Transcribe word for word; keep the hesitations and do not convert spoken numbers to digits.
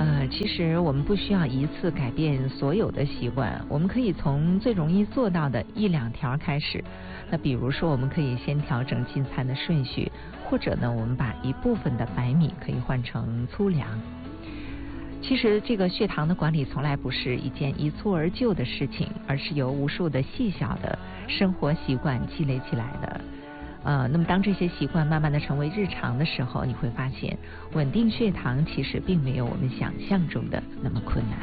呃，其实我们不需要一次改变所有的习惯，我们可以从最容易做到的一两条开始。那比如说，我们可以先调整进餐的顺序，或者呢，我们把一部分的白米可以换成粗粮。其实这个血糖的管理从来不是一件一蹴而就的事情，而是由无数的细小的生活习惯积累起来的。呃，那么当这些习惯慢慢的成为日常的时候，你会发现稳定血糖其实并没有我们想象中的那么困难。